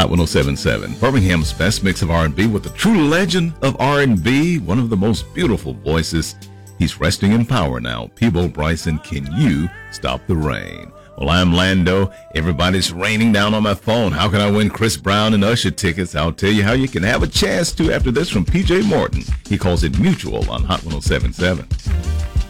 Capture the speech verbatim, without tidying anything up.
Hot one oh seven point seven, Birmingham's best mix of R and B with the true legend of R and B, one of the most beautiful voices. He's resting in power now. Peabo Bryson, Can You Stop the Rain? Well, I'm Lando. Everybody's raining down on my phone. How can I win Chris Brown and Usher tickets? I'll tell you how you can have a chance to after this from P J Morton. He calls it Mutual on Hot one oh seven point seven.